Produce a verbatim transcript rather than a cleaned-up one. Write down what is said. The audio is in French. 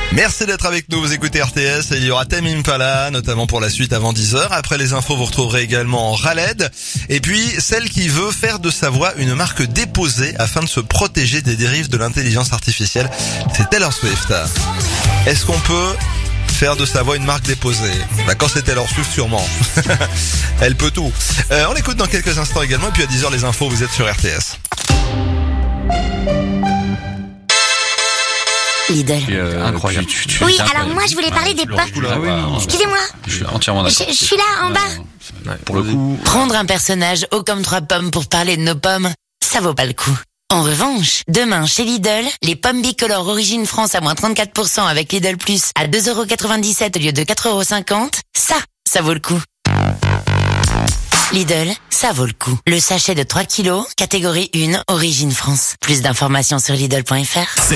Merci d'être avec nous, vous écoutez R T S et il y aura Tame Impala, notamment pour la suite avant dix heures. Après les infos, vous retrouverez également Raled. Et puis, celle qui veut faire de sa voix une marque déposée afin de se protéger des dérives de l'intelligence artificielle, c'est Taylor Swift. Est-ce qu'on peut faire de sa voix une marque déposée? Bah, quand c'est Taylor Swift, sûrement. Elle peut tout. Euh, on l'écoute dans quelques instants également. Et puis à dix heures, les infos, vous êtes sur R T S. Lidl. Euh, Incroyable. Tu, tu, tu Oui, es alors incroyable. moi je voulais parler des pommes. Ah oui, non, Excusez-moi, je suis entièrement d'accord. je, je suis là en bas. Ouais, pour le coup, Prendre un personnage haut comme trois pommes pour parler de nos pommes, ça vaut pas le coup. En revanche, demain chez Lidl, les pommes bicolores Origine France à moins trente-quatre pour cent avec Lidl Plus à deux euros quatre-vingt-dix-sept au lieu de quatre euros cinquante, ça, ça vaut le coup. Lidl, ça vaut le coup. Le sachet de trois kilos, catégorie un, Origine France. Plus d'informations sur Lidl point F R.